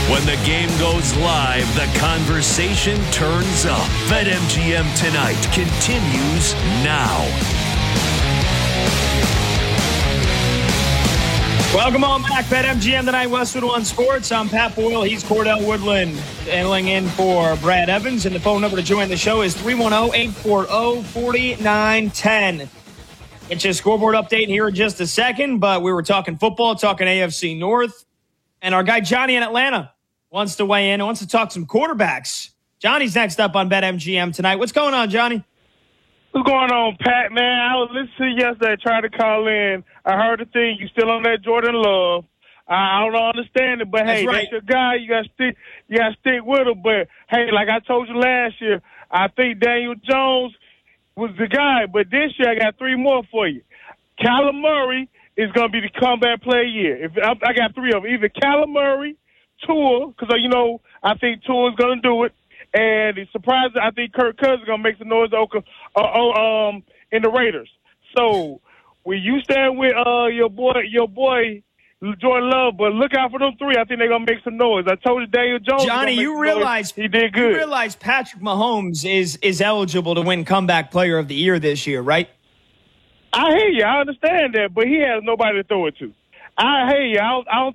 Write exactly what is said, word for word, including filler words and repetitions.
When the game goes live, the conversation turns up. BetMGM Tonight continues now. Welcome on back. BetMGM Tonight, Westwood One Sports. I'm Pat Boyle. He's Cordell Woodland, handling in for Brad Evans. And the phone number to join the show is three one zero, eight four zero, four nine one zero. Get you a scoreboard update here in just a second, but we were talking football, talking A F C North. And our guy Johnny in Atlanta wants to weigh in and wants to talk some quarterbacks. Johnny's next up on BetMGM Tonight. What's going on, Johnny? What's going on, Pat, man? I was listening yesterday, trying to call in. I heard the thing. You still on that Jordan Love. I don't understand it, but, That's hey, right. that's your guy. You got to stick You got to stick with him. But, hey, like I told you last year, I think Daniel Jones was the guy. But this year, I got three more for you. Kyler Murray is going to be the comeback player year. If I, I got three of them. Either Kyler Murray, Tua, because, you know, I think Tua is going to do it. And it's surprising, I think Kirk Cousins is going to make some noise uh, uh, um, in the Raiders. So when you stand with uh, your boy, your boy Jordan Love, but look out for them three. I think they're going to make some noise. I told you Daniel Jones. Johnny, you realize he did good. You realize Patrick Mahomes is is eligible to win Comeback Player of the Year this year, right? I hear you. I understand that, but he has nobody to throw it to. I hear you. I don't, I don't